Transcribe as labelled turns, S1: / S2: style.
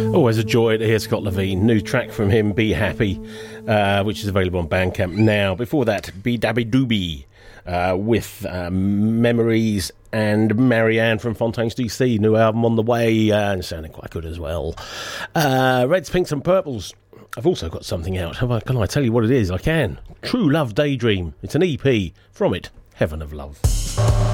S1: Always a joy to hear Scott Levine. New track from him, Be Happy, which is available on Bandcamp now. Before that, Be Dabby Doobie with Memories and Marianne from Fontaines DC. New album on the way and sounding quite good as well. Reds, Pinks and Purples. I've also got something out. Can I tell you what it is? I can. True Love Daydream. It's an EP from it. Heaven of Love.